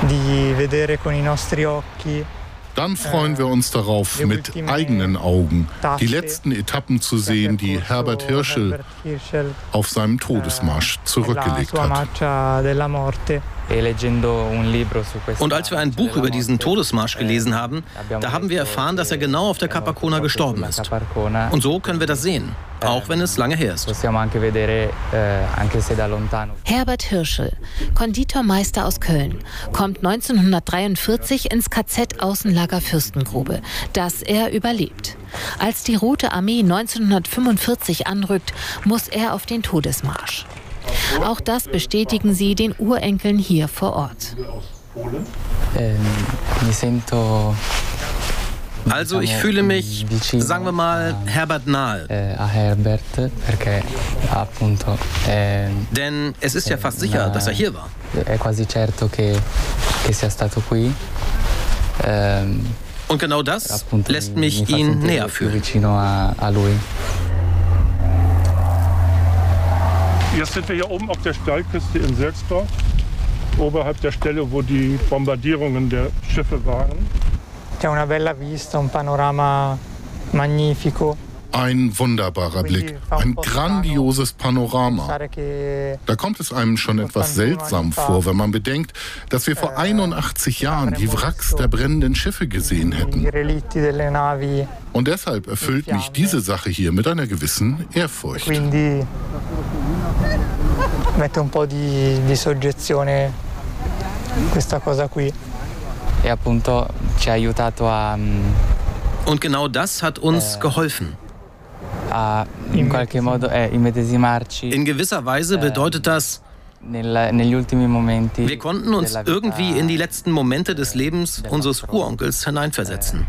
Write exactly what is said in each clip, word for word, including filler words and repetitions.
di vedere con i nostri occhi. Dann freuen wir uns darauf, mit eigenen Augen die letzten Etappen zu sehen, die Herbert Hirschel auf seinem Todesmarsch zurückgelegt hat. Und als wir ein Buch über diesen Todesmarsch gelesen haben, da haben wir erfahren, dass er genau auf der Capacona gestorben ist. Und so können wir das sehen, auch wenn es lange her ist. Herbert Hirschel, Konditormeister aus Köln, kommt neunzehnhundertdreiundvierzig ins K Z Außenlager Fürstengrube, das er überlebt. Als die Rote Armee neunzehnhundertfünfundvierzig anrückt, muss er auf den Todesmarsch. Auch das bestätigen sie den Urenkeln hier vor Ort. Also ich fühle mich, sagen wir mal, Herbert nahe. Denn es ist ja fast sicher, dass er hier war. Und genau das lässt mich ihn näher fühlen. Jetzt sind wir hier oben auf der Steilküste in Sölsdorf, oberhalb der Stelle, wo die Bombardierungen der Schiffe waren. C'è una bella vista, un panorama magnifico. Ein wunderbarer Blick, ein grandioses Panorama. Da kommt es einem schon etwas seltsam vor, wenn man bedenkt, dass wir vor einundachtzig Jahren die Wracks der brennenden Schiffe gesehen hätten. Und deshalb erfüllt mich diese Sache hier mit einer gewissen Ehrfurcht. Mette un po' di, di soggezione questa cosa qui. E appunto ci ha aiutato a. Und genau das hat uns geholfen. In gewisser Weise bedeutet das, wir konnten uns irgendwie in die letzten Momente des Lebens unseres Uronkels hineinversetzen.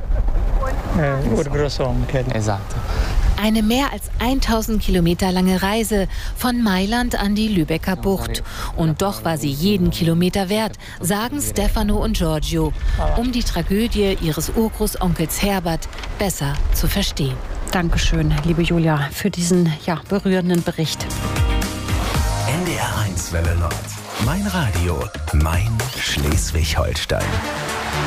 Eine mehr als tausend Kilometer lange Reise von Mailand an die Lübecker Bucht. Und doch war sie jeden Kilometer wert, sagen Stefano und Giorgio, um die Tragödie ihres Urgroßonkels Herbert besser zu verstehen. Dankeschön, liebe Julia, für diesen ja, berührenden Bericht. N D R eins Welle Nord. Mein Radio, mein Schleswig-Holstein.